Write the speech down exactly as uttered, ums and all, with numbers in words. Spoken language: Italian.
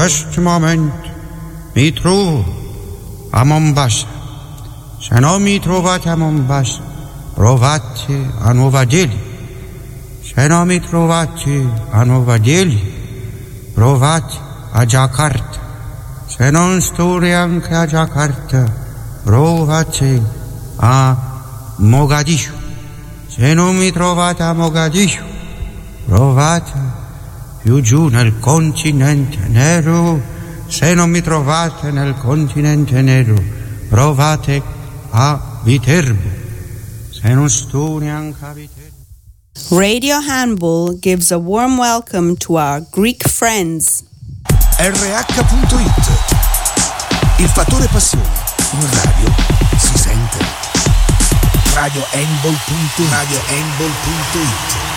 questo momento mi trovo a Mombasa. Se non mi trovate a Mombasa, provate a Nuova Delhi. Se non mi trovate a Nuova Delhi, provate a Jakarta. Se non sto neanche a Jakarta, provate a Mogadiscio. Se non mi trovate a Mogadiscio, provate più giù nel continente nero. Se non mi trovate nel continente nero, provate a Viterbo. Se non sto neanche a Viterbo. Radio Handball gives a warm welcome to our Greek friends. R H punto it. Il fattore passione. In radio si sente. Radio Handball punto it.